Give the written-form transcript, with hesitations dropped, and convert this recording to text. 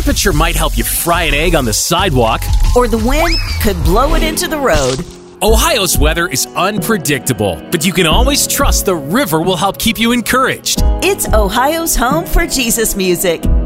Temperature might help you fry an egg on the sidewalk. Or the wind could blow it into the road. Ohio's weather is unpredictable, but you can always trust the river will help keep you encouraged. It's Ohio's home for Jesus music.